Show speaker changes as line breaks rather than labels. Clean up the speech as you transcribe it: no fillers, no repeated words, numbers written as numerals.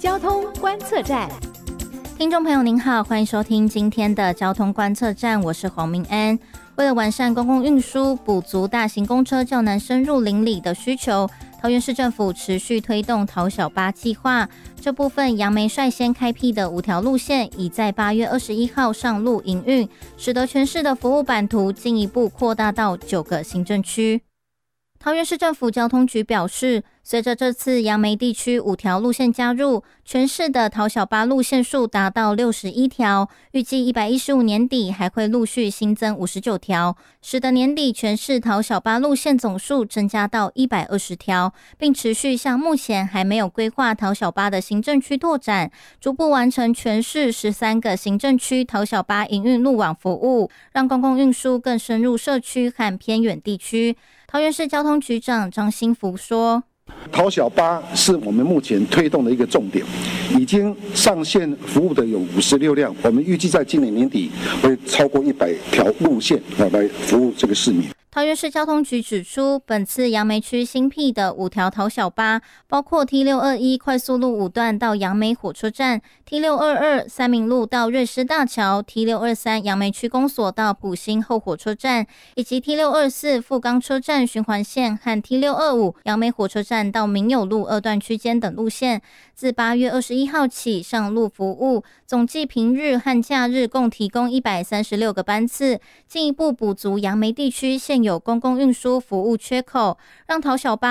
交通观测站。
听众朋友您好，欢迎收听今天的交通观测站，我是黄明安。为了完善公共运输，补足大型公车较难深入邻里的需求，桃园市政府持续推动桃小巴计划。这部分杨梅率先开辟的5条路线，已在8月21号上路营运，使得全市的服务版图进一步扩大到9个行政区。桃园市政府交通局表示，随着这次杨梅地区5条路线加入，全市的桃小巴路线数达到61条，预计115年底还会陆续新增59条，使得年底全市桃小巴路线总数增加到120条，并持续向目前还没有规划桃小巴的行政区拓展，逐步完成全市13个行政区桃小巴营运路网服务，让公共运输更深入社区和偏远地区。桃园市交通局长张新福说，
桃小巴是我们目前推动的一个重点，已经上线服务的有56辆，我们预计在今年年底会超过100条路线来服务这个市民。
桃园市交通局指出，本次杨梅区新辟的5条桃小巴，包括 T621 快速路5段到杨梅火车站， T622 三民路到瑞士大桥， T623 杨梅区公所到埔心后火车站，以及 T624 富冈车站循环线和 T625 杨梅火车站到民友路2段区间等路线，自8月21号起上路服务，总计平日和假日共提供136个班次，进一步补足杨梅地区现有公共运输服务缺口，让桃小巴